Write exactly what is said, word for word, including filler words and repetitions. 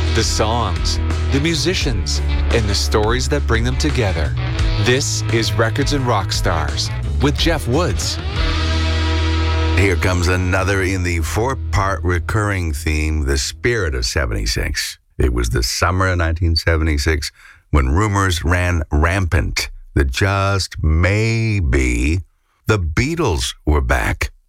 The songs, the musicians, and the stories that bring them together. This is Records and Rock Stars with Jeff Woods. Here comes another in the four-part recurring theme, The Spirit of seventy-six. It was the summer of nineteen seventy-six when rumors ran rampant that just maybe the Beatles were back.